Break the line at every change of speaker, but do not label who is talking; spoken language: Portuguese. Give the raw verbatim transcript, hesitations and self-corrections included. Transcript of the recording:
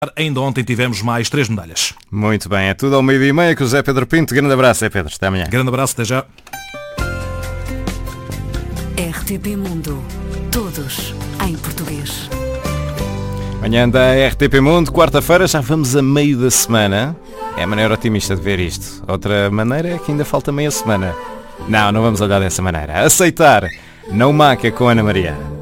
Ainda ontem tivemos mais três medalhas.
Muito bem, é tudo ao meio-dia e meia com o Zé Pedro Pinto. Grande abraço, Zé Pedro. Até amanhã.
Grande abraço, até já.
R T P Mundo. Todos em português.
Manhã da R T P Mundo, quarta-feira, já vamos a meio da semana. É a maneira otimista de ver isto. Outra maneira é que ainda falta meia semana. Não, não vamos olhar dessa maneira. Aceitar. Não maca com Ana Maria.